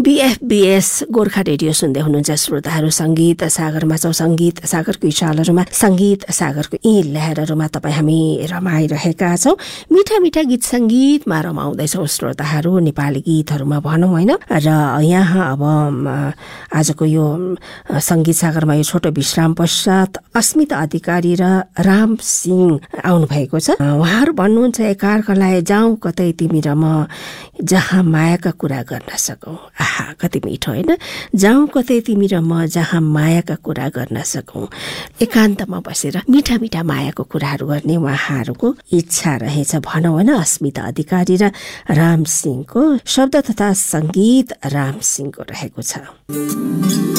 BFBS Gorkha radio सुन्दै हुनुहुन्छ श्रोताहरू। सङ्गीत सागरमा छौँ। सङ्गीत सागरको इचालहरूमा, सङ्गीत सागरको यी लहरहरूमा तपाईँ हामी रमाइरहेका छौँ। मिठा मिठा गीत सङ्गीतमा रमाउँदैछौँ श्रोताहरू, नेपाली गीतहरूमा भनौँ होइन। र यहाँ अब आजको यो सङ्गीत सागरमा यो छोटो विश्राम पश्चात अस्मिता अधिकारी र राम सिंह आउनुभएको छ। उहाँहरू भन्नुहुन्छ, एकाअर्कालाई जाउँ कतै तिमी र म, जहाँ मायाका कुरा गर्न सकौँ। आहा, कति मिठो होइन। जाउँ कतै तिमी र म, जहाँ मायाका कुरा गर्न सकौँ। एकान्तमा बसेर मिठा मिठा मायाको कुराहरू गर्ने उहाँहरूको इच्छा रहेछ भनौँ होइन। अस्मिता अधिकारी र राम सिंहको शब्द तथा सङ्गीत राम सिंहको रहेको छ।